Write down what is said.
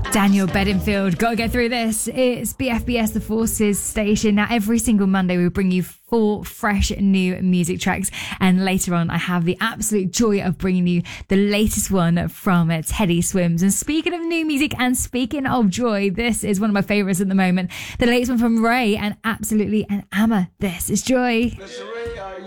Daniel Bedingfield, gotta get through this. It's BFBS The Forces station. Now, every single Monday we bring you 4 fresh new music tracks, and later on I have the absolute joy of bringing you the latest one from Teddy Swims. And speaking of new music and speaking of joy, this is one of my favourites at the moment, the latest one from Ray and Absolutely an Amma. This is Joy.